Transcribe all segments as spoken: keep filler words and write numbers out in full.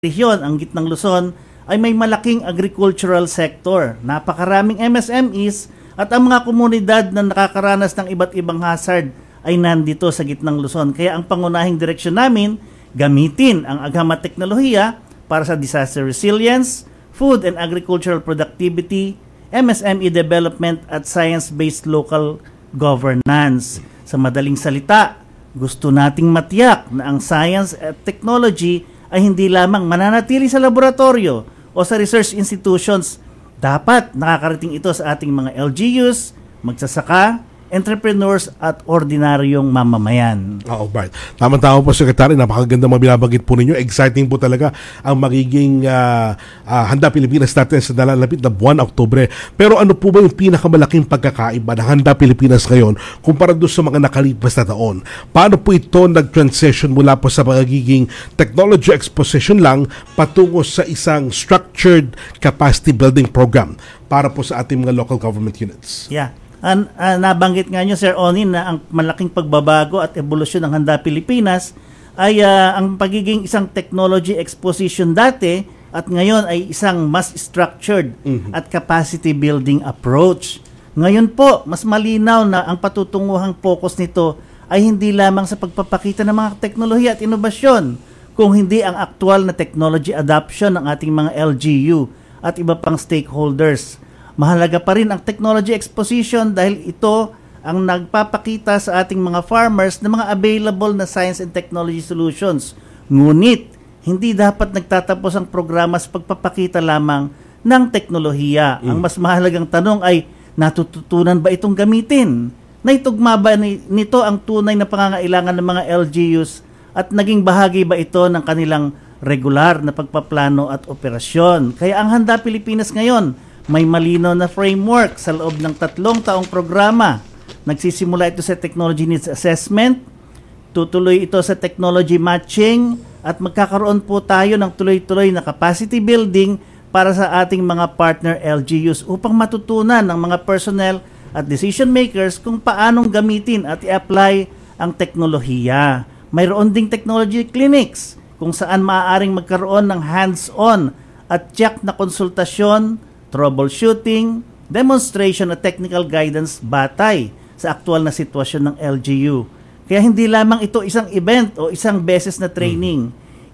rehiyon, ang Gitnang Luzon, ay may malaking agricultural sector. Napakaraming M S M Es at ang mga komunidad na nakakaranas ng iba't ibang hazard ay nandito sa Gitnang Luzon. Kaya ang pangunahing direksyon namin, gamitin ang agham at teknolohiya para sa disaster resilience, food and agricultural productivity, M S M E development at science-based local governance. Sa madaling salita, gusto nating matiyak na ang science at technology ay hindi lamang mananatili sa laboratorio o sa research institutions. Dapat nakakarating ito sa ating mga L G Us, magsasaka, entrepreneurs at ordinaryong mamamayan. Oo, right. Tama-tama po, Secretary. Napakaganda mga binabanggit po ninyo. Exciting po talaga ang magiging uh, uh, Handa Pilipinas natin sa nalalapit na buwan Oktubre. Pero ano po ba yung pinakamalaking pagkakaiba ng Handa Pilipinas ngayon kumpara doon sa mga nakalipas na taon? Paano po ito nag-transition mula po sa magiging technology exposition lang patungo sa isang structured capacity building program para po sa ating mga local government units? Yeah. An, uh, nabanggit nga nyo, Sir Onin, na ang malaking pagbabago at evolusyon ng Handa Pilipinas ay uh, ang pagiging isang technology exposition dati at ngayon ay isang mas structured mm-hmm. at capacity building approach. Ngayon po, mas malinaw na ang patutunguhang focus nito ay hindi lamang sa pagpapakita ng mga teknolohiya at inobasyon, kung hindi ang aktual na technology adoption ng ating mga L G U at iba pang stakeholders. Mahalaga pa rin ang technology exposition dahil ito ang nagpapakita sa ating mga farmers ng mga available na science and technology solutions. Ngunit, hindi dapat nagtatapos ang programa sa pagpapakita lamang ng teknolohiya. Mm. Ang mas mahalagang tanong ay, natututunan ba itong gamitin? Naitugma ba nito ang tunay na pangangailangan ng mga L G Us at naging bahagi ba ito ng kanilang regular na pagpaplano at operasyon? Kaya ang Handa Pilipinas ngayon, may malinaw na framework sa loob ng tatlong taong programa. Nagsisimula ito sa Technology Needs Assessment, tutuloy ito sa Technology Matching, at magkakaroon po tayo ng tuloy-tuloy na capacity building para sa ating mga partner L G Us upang matutunan ng mga personnel at decision makers kung paanong gamitin at i-apply ang teknolohiya. Mayroon ding technology clinics kung saan maaaring magkaroon ng hands-on at check na konsultasyon, troubleshooting, demonstration at technical guidance batay sa aktual na sitwasyon ng L G U. Kaya hindi lamang ito isang event o isang beses na training.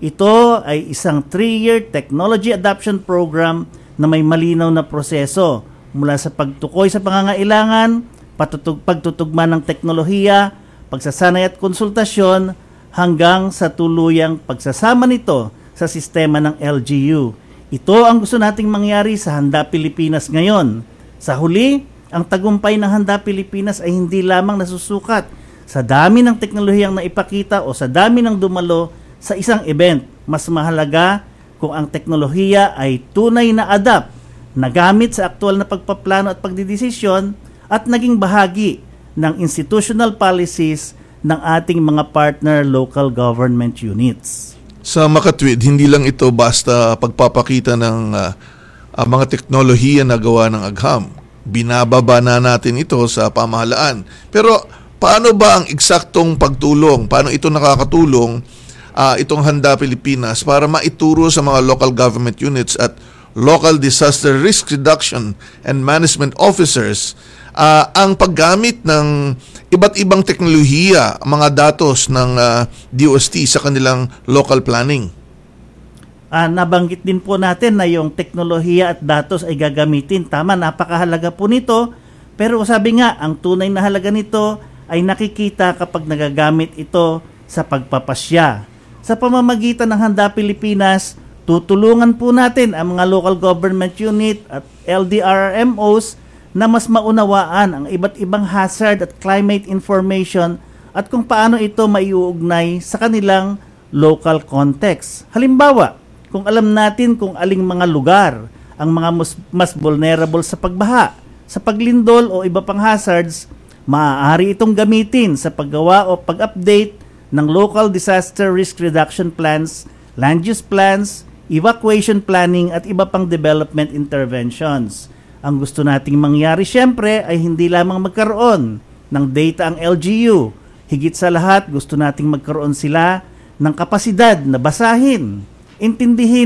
Ito ay isang three-year technology adoption program na may malinaw na proseso mula sa pagtukoy sa pangangailangan, patutug, pagtutugma ng teknolohiya, pagsasanay at konsultasyon, hanggang sa tuluyang pagsasama nito sa sistema ng L G U. Ito ang gusto nating mangyari sa Handa Pilipinas ngayon. Sa huli, ang tagumpay ng Handa Pilipinas ay hindi lamang nasusukat sa dami ng teknolohiyang naipakita o sa dami ng dumalo sa isang event. Mas mahalaga kung ang teknolohiya ay tunay na adapt, nagamit sa aktual na pagpaplano at pagdidesisyon at naging bahagi ng institutional policies ng ating mga partner local government units. Sa Makatwid, hindi lang ito basta pagpapakita ng uh, uh, mga teknolohiya na gawa ng agham. Binababa na natin ito sa pamahalaan. Pero paano ba ang eksaktong pagtulong? Paano ito nakakatulong uh, itong Handa Pilipinas para maituro sa mga local government units at local disaster risk reduction and management officers uh, ang paggamit ng iba't ibang teknolohiya, mga datos ng uh, D O S T sa kanilang local planning? Uh, nabanggit din po natin na yung teknolohiya at datos ay gagamitin. Tama, napakahalaga po nito. Pero sabi nga, ang tunay na halaga nito ay nakikita kapag nagagamit ito sa pagpapasya. Sa pamamagitan ng Handa Pilipinas, tutulungan po natin ang mga local government unit at L D R R M Os na mas maunawaan ang iba't ibang hazard at climate information at kung paano ito maiuugnay sa kanilang local context. Halimbawa, kung alam natin kung aling mga lugar ang mga mas, mas vulnerable sa pagbaha, sa paglindol o iba pang hazards, maaari itong gamitin sa paggawa o pag-update ng local disaster risk reduction plans, land use plans, evacuation planning at iba pang development interventions. Ang gusto nating mangyari siyempre ay hindi lamang magkaroon ng data ang L G U. Higit sa lahat, gusto nating magkaroon sila ng kapasidad na basahin, intindihin